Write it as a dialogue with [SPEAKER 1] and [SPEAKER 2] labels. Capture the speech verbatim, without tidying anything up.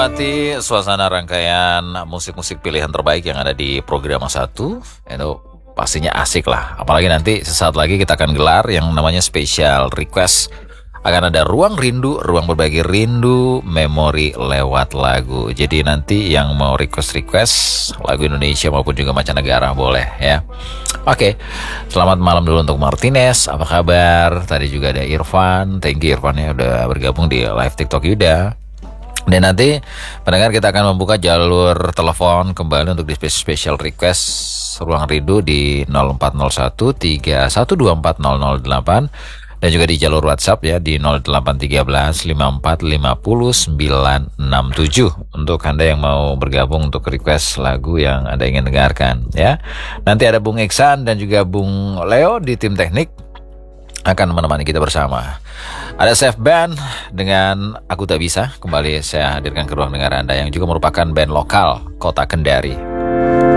[SPEAKER 1] menikmati suasana rangkaian musik-musik pilihan terbaik yang ada di program satu. Itu pastinya asik lah. Apalagi nanti sesaat lagi kita akan gelar yang namanya special request. Akan ada ruang rindu, ruang berbagi rindu, memori lewat lagu. Jadi nanti yang mau request-request lagu Indonesia maupun juga mancanegara boleh ya. Oke, selamat malam dulu untuk Martinez. Apa kabar? Tadi juga ada Irfan. Thank you Irfan ya udah bergabung di live TikTok Yuda. Dan nanti pendengar kita akan membuka jalur telepon kembali untuk di special request ruang rindu di nol empat nol satu tiga satu dua empat nol nol delapan. Dan juga di jalur WhatsApp ya di nol delapan satu tiga lima empat lima nol sembilan enam tujuh untuk Anda yang mau bergabung untuk request lagu yang Anda ingin dengarkan ya. Nanti ada Bung Iksan dan juga Bung Leo di tim teknik akan menemani kita bersama. Ada Chef Band dengan Aku Tak Bisa. Kembali saya hadirkan ke ruang dengar Anda yang juga merupakan band lokal Kota Kendari.